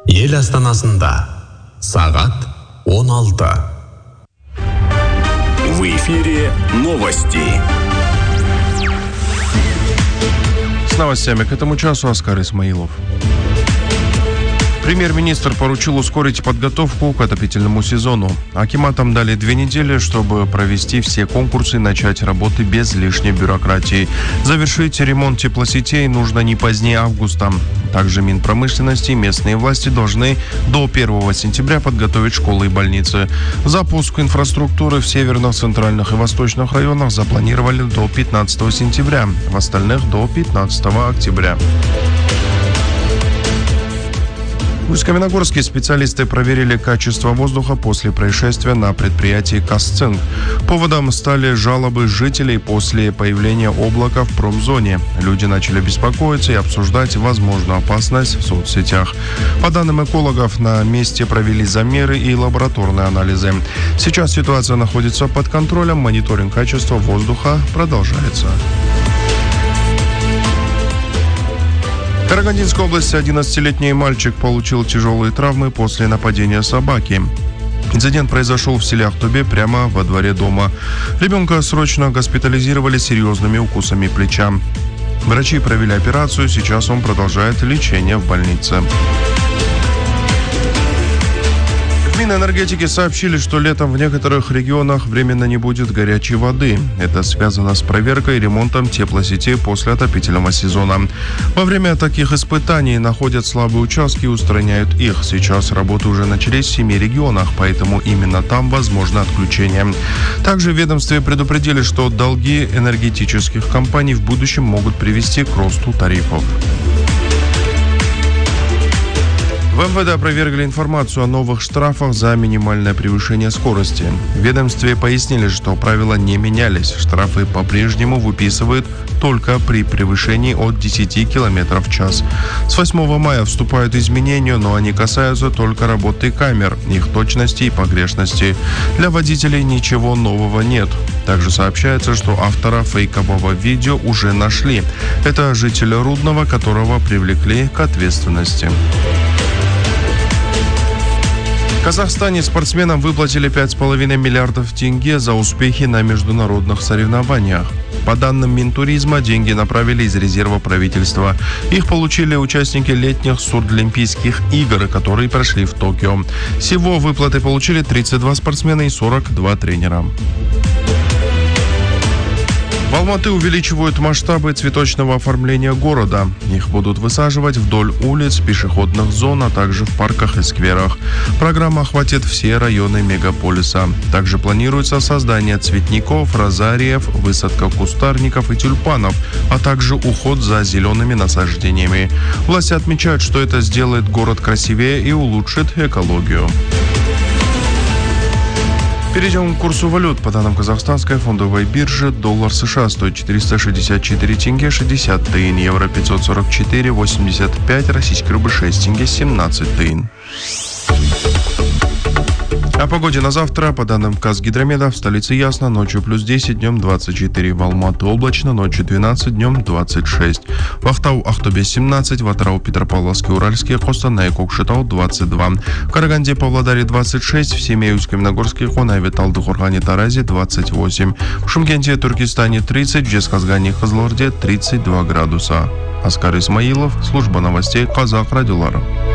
Ел астанасында сағат 16. В эфире новости. С новостями к этому часу Оскар Исмаилов. Премьер-министр поручил ускорить подготовку к отопительному сезону. Акиматам дали 2 недели, чтобы провести все конкурсы и начать работы без лишней бюрократии. Завершить ремонт теплосетей нужно не позднее августа. Также Минпромышленности и местные власти должны до 1 сентября подготовить школы и больницы. Запуск инфраструктуры в северных, центральных и восточных районах запланировали до 15 сентября, в остальных до 15 октября. В Усть-Каменогорске специалисты проверили качество воздуха после происшествия на предприятии «Казцинк». Поводом стали жалобы жителей после появления облака в промзоне. Люди начали беспокоиться и обсуждать возможную опасность в соцсетях. По данным экологов, на месте провели замеры и лабораторные анализы. Сейчас ситуация находится под контролем, мониторинг качества воздуха продолжается. В Карагандинской области 11-летний мальчик получил тяжелые травмы после нападения собаки. Инцидент произошел в селе Ахтубе прямо во дворе дома. Ребенка срочно госпитализировали с серьезными укусами плеча. Врачи провели операцию, сейчас он продолжает лечение в больнице. В Минэнергетике сообщили, что летом в некоторых регионах временно не будет горячей воды. Это связано с проверкой и ремонтом теплосетей после отопительного сезона. Во время таких испытаний находят слабые участки и устраняют их. Сейчас работы уже начались в 7 регионах, поэтому именно там возможно отключение. Также в ведомстве предупредили, что долги энергетических компаний в будущем могут привести к росту тарифов. В МВД опровергли информацию о новых штрафах за минимальное превышение скорости. В ведомстве пояснили, что правила не менялись. Штрафы по-прежнему выписывают только при превышении от 10 км в час. С 8 мая вступают изменения, но они касаются только работы камер, их точности и погрешности. Для водителей ничего нового нет. Также сообщается, что автора фейкового видео уже нашли. Это житель Рудного, которого привлекли к ответственности. В Казахстане спортсменам выплатили 5,5 миллиардов тенге за успехи на международных соревнованиях. По данным Минтуризма, деньги направили из резерва правительства. Их получили участники летних Сурдлимпийских игр, которые прошли в Токио. Всего выплаты получили 32 спортсмена и 42 тренера. В Алматы увеличивают масштабы цветочного оформления города. Их будут высаживать вдоль улиц, пешеходных зон, а также в парках и скверах. Программа охватит все районы мегаполиса. Также планируется создание цветников, розариев, высадка кустарников и тюльпанов, а также уход за зелеными насаждениями. Власти отмечают, что это сделает город красивее и улучшит экологию. Перейдем к курсу валют. По данным Казахстанской фондовой биржи, доллар США стоит 464 тенге 60 тыин, евро 544,85, российский рубль 6 тенге 17 тыин. О погоде на завтра. По данным Казгидромеда, в столице ясно, ночью плюс 10, днем 24. В Алматы облачно, ночью 12, днем 26. В Ахтау, Ахтубе 17, в Атырау, Петропавловске, Уральске, Костанай, Кокшетау 22. В Караганде, Павлодаре 26, в Семее, Усть-Каменогорске, Хонаве, Талдыкоргане, Таразе 28. В Шымкенте, Туркестане 30, в Жезказгане, Кызылорде 32 градуса. Оскар Исмаилов, служба новостей Казах Радиолары.